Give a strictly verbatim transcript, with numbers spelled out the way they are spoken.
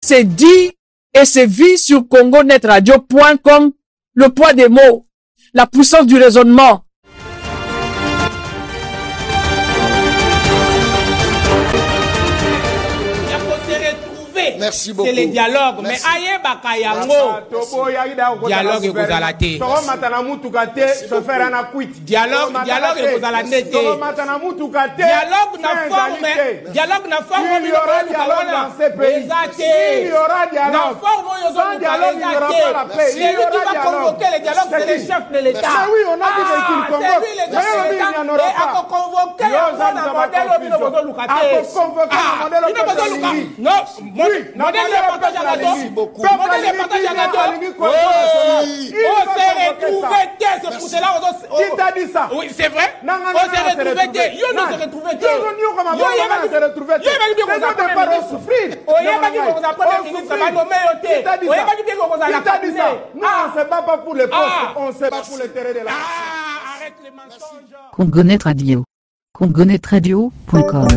C'est dit et c'est vu sur congo net radio point com. Le poids des mots, la puissance du raisonnement. Merci beaucoup. C'est le dialogue. Mais aïe bakayango. Dialogue et vous allez té. Dialogue, dialogue et vous allez té. Dialogue na forme, dialogue na forme. Il y aura dialogue dans ces pays. Il y aura dialogue. Sans dialogue, il n'y aura pas la paix. C'est lui qui va convoquer le dialogue, c'est le chef de l'État. Mais oui, on a dit qu'il convoque. C'est lui le chef de l'État. Et à convoquer le modèle, il ne peut pas nous cater. Non, modèle de partage à gâteau. Modèle de partage à gâteau. Oh, on s'est retrouvé dès, c'est pour cela. Qui t'a dit ça? Oui, c'est vrai. On s'est retrouvé dès. Yo, nous s'est retrouvé dès. Yo, on s'est retrouvé dès. Yo, il va dire qu'on a pas de souffrir. Oh, il va dire qu'on a pas de ministre, ça va nommer au thé. Oh, il va dire qu'on a la t'a dit ça? Nous, on ne se bat pas pour les postes, on se bat pour les terrains de la. Ah, arrête les mensonges. Congonet Radio. congonet radio point com